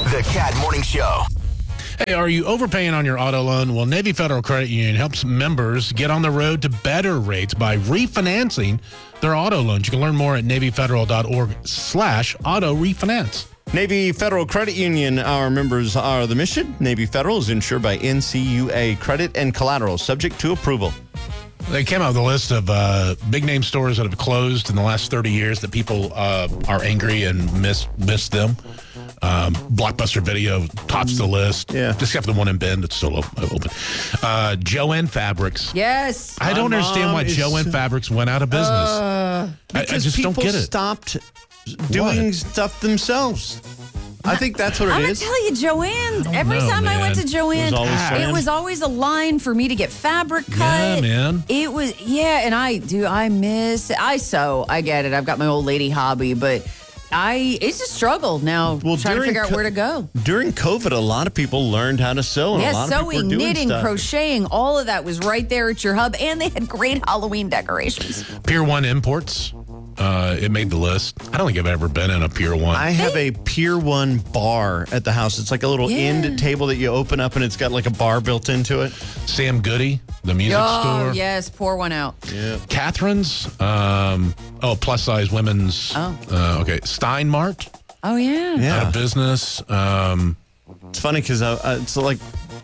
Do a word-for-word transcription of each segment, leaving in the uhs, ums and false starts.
The Cat Morning Show. Hey, are you overpaying on your auto loan? Well, Navy Federal Credit Union helps members get on the road to better rates by refinancing their auto loans. You can learn more at NavyFederal.org slash auto refinance. Navy Federal Credit Union, our members are the mission. Navy Federal is insured by N C U A. Credit and collateral subject to approval. They came out with a list of uh, big-name stores that have closed in the last thirty years that people uh, are angry and miss miss them. Um, Blockbuster Video tops the list. Yeah. Except the one in Bend that's still open. Uh, Joann Fabrics. Yes. I don't My understand why mom is- Joann Fabrics went out of business. Uh, I, I Because just don't people get it. stopped doing What? stuff themselves. I think that's what I'm it going is. to tell you, Joann, every know, time I went to man. Joann, It was always it sand. was always a line for me to get fabric cut. Yeah, man. It was, yeah, and I do, I miss, I sew, I get it. I've got my old lady hobby, but I, it's a struggle now Well, trying to during figure out co- where to go. During COVID, a lot of people learned how to sew. And a Yeah, lot of people sewing, were doing knitting, stuff. crocheting, all of that was right there at your hub, and they had great Halloween decorations. Pier one Imports. Uh, it made the list. I don't think I've ever been in a Pier one. I have a Pier one bar at the house. It's like a little Yeah. end table that you open up, and it's got like a bar built into it. Sam Goody, the music Oh, store. yes, pour one out. Yeah. Catherine's. Um, oh, plus size women's. Oh. Uh, okay. Steinmart. Oh, yeah. Out Yeah. of business. Um, It's funny because uh, uh, it's like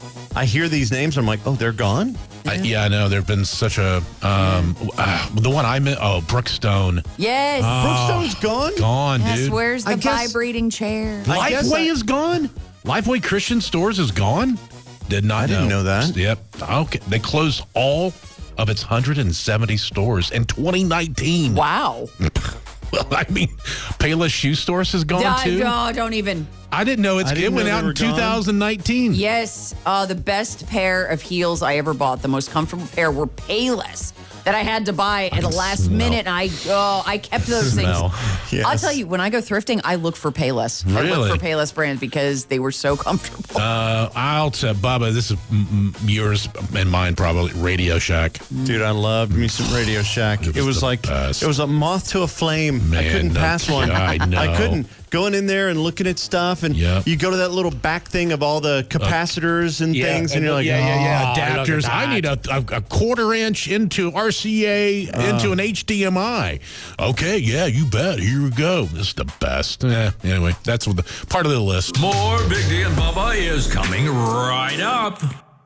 I hear these names. I'm like, oh, they're gone? I, yeah, I know. There have been such a. Um, uh, the one I met. Oh, Brookstone. Yes. Brookstone's gone? Gone, yes, dude. where's the I guess- vibrating chair? I guess Lifeway I- is gone. Lifeway Christian Stores is gone. Did not I didn't know that. Yep. Okay. They closed all of its one hundred seventy stores in twenty nineteen. Wow. Well, I mean, Payless Shoe Stores is gone Uh, too. no, don't even. I didn't know it's, I it didn't went know out they in were gone. twenty nineteen. Yes, uh, the best pair of heels I ever bought, the most comfortable pair, were Payless that I had to buy at the last smell. minute. And I, oh, I kept those Smell. things. Yes. I'll tell you, when I go thrifting, I look for Payless. I Really? look for Payless brands because they were so comfortable. Uh, I'll tell Bubba, this is mm, mm, yours and mine probably, Radio Shack. Dude, I loved me some Radio Shack. It was was, the like best. it was a moth to a flame. I Man, couldn't no pass one. I know. I couldn't. Going in there and looking at stuff, and Yep. you go to that little back thing of all the capacitors and things, and, you're like, yeah, yeah, yeah, "Oh, look at adapters. I that." need a, a, a quarter inch into R C A, Uh. into an H D M I. Okay, yeah, you bet. Here we go. This is the best. Eh, anyway, that's what the, part of the list. More Big D and Bubba is coming right up.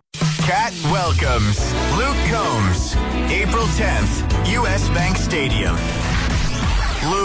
Cat welcomes Luke Combs, April tenth, U S Bank Stadium.